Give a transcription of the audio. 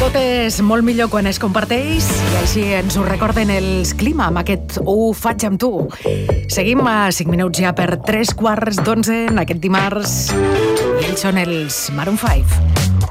Tot és molt millor quan es comparteix i així ens ho recorden els Clima amb aquest Ho faig amb tu. Seguim a 5 minuts ja per 3:15 en aquest dimarts i ells són els Maroon 5.